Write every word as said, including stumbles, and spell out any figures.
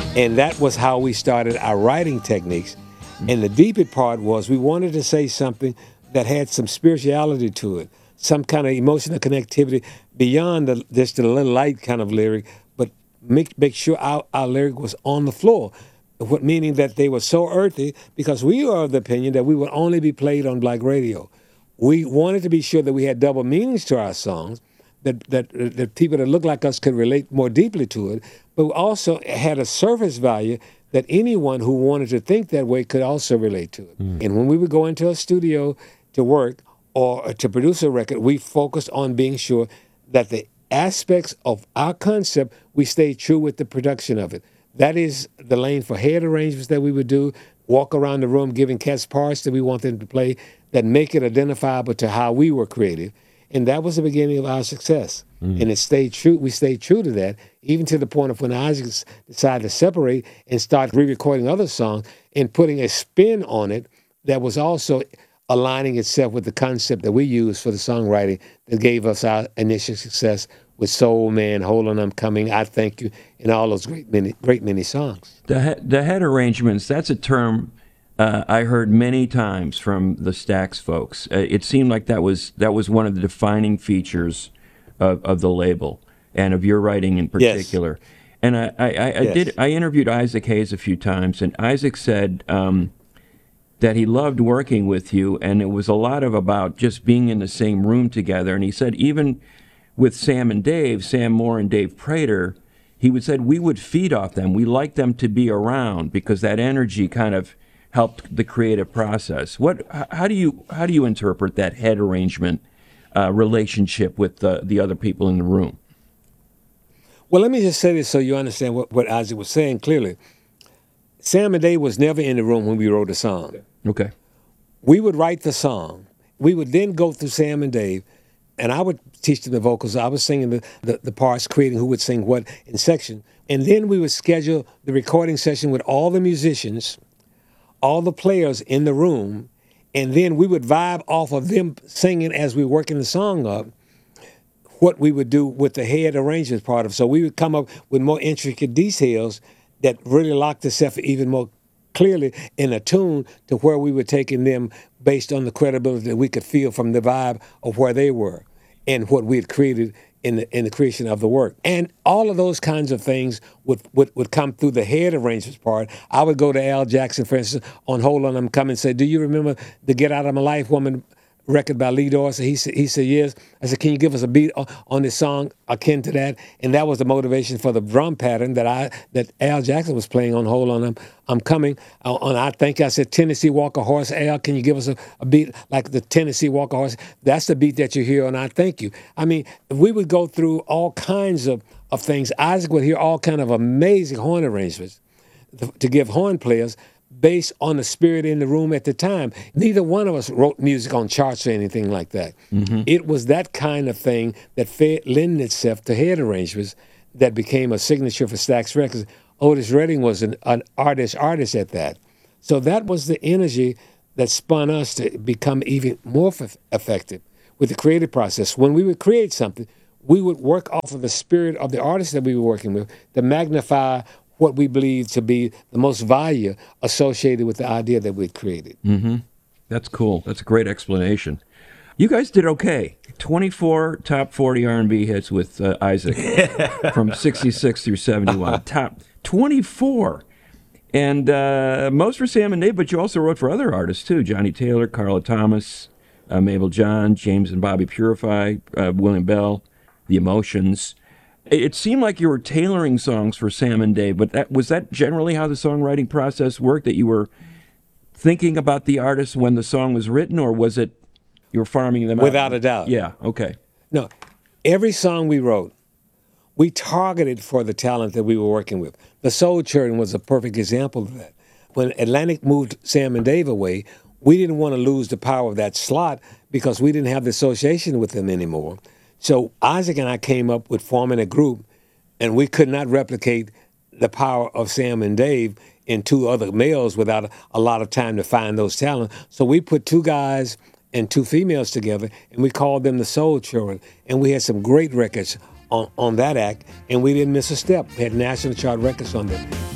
And that was how we started our writing techniques. And the deeper part was we wanted to say something that had some spirituality to it, some kind of emotional connectivity beyond the, just the little light kind of lyric, but make, make sure our, our lyric was on the floor. What, meaning that they were so earthy, because we are of the opinion that we would only be played on black radio. We wanted to be sure that we had double meanings to our songs, that, that, that people that look like us could relate more deeply to it, but we also had a surface value that anyone who wanted to think that way could also relate to it. Mm. And when we would go into a studio to work or to produce a record, we focused on being sure that the aspects of our concept, we stayed true with the production of it. That is the lane for head arrangements that we would do, walk around the room giving cats parts that we want them to play that make it identifiable to how we were creative. And that was the beginning of our success. Mm. And it stayed true. We stayed true to that, even to the point of when Isaac decided to separate and start re-recording other songs and putting a spin on it that was also aligning itself with the concept that we used for the songwriting that gave us our initial success with Soul Man, Hold On, I'm Coming, I Thank You, and all those great many, great many songs. The, he- the head arrangements, that's a term uh, I heard many times from the Stax folks. Uh, it seemed like that was that was one of the defining features of, of the label and of your writing in particular. Yes. And I, I, I, I yes. did I interviewed Isaac Hayes a few times, and Isaac said um, that he loved working with you, and it was a lot of about just being in the same room together. And he said even with Sam and Dave, Sam Moore and Dave Prater, he would said we would feed off them. We liked them to be around because that energy kind of helped the creative process. What? How do you how do you interpret that head arrangement uh, relationship with the, the other people in the room? Well, let me just say this so you understand what, what Isaac was saying clearly. Sam and Dave was never in the room when we wrote the song. Okay. We would write the song. We would then go through Sam and Dave, and I would teach them the vocals. I was singing the, the, the parts, creating who would sing what in section. And then we would schedule the recording session with all the musicians, all the players in the room, and then we would vibe off of them singing as we were working the song up, what we would do with the head arrangements part of it. So we would come up with more intricate details that really locked itself even more clearly in a tune to where we were taking them based on the credibility that we could feel from the vibe of where they were and what we had created in the in the creation of the work. And all of those kinds of things would, would, would come through the head arrangements part. I would go to Al Jackson, for instance, on Hold On, I'm Coming, and say, do you remember the Get Out of My Life Woman record by Lee Dorsey? He said, he said, yes. I said, can you give us a beat on, on this song akin to that? And that was the motivation for the drum pattern that I that Al Jackson was playing on Hold On, I'm, I'm Coming. Uh, on I think I said, Tennessee Walker Horse. Al, can you give us a, a beat like the Tennessee Walker Horse? That's the beat that you hear on I Thank You. I mean, we would go through all kinds of, of things. Isaac would hear all kind of amazing horn arrangements to, to give horn players based on the spirit in the room at the time. Neither one of us wrote music on charts or anything like that. Mm-hmm. It was that kind of thing that fed, lended itself to head arrangements that became a signature for Stax Records. Otis Redding was an, an artist artist at that. So that was the energy that spun us to become even more f- effective with the creative process. When we would create something, we would work off of the spirit of the artist that we were working with to magnify what we believe to be the most value associated with the idea that we'd created. Mm-hmm. That's cool. That's a great explanation. You guys did okay. twenty-four top forty R and B hits with uh, Isaac from sixty-six through seventy-one. Top twenty-four. And uh, most for Sam and Dave, but you also wrote for other artists too. Johnny Taylor, Carla Thomas, uh, Mabel John, James and Bobby Purify, uh, William Bell, The Emotions. It seemed like you were tailoring songs for Sam and Dave, but that, was that generally how the songwriting process worked, that you were thinking about the artist when the song was written, or was it you were farming them out? Without a doubt. Yeah, okay. No, every song we wrote, we targeted for the talent that we were working with. The Soul Children was a perfect example of that. When Atlantic moved Sam and Dave away, we didn't want to lose the power of that slot because we didn't have the association with them anymore. So Isaac and I came up with forming a group, and we could not replicate the power of Sam and Dave in two other males without a, a lot of time to find those talents. So we put two guys and two females together, and we called them the Soul Children. And we had some great records on, on that act, and we didn't miss a step. We had national chart records on them.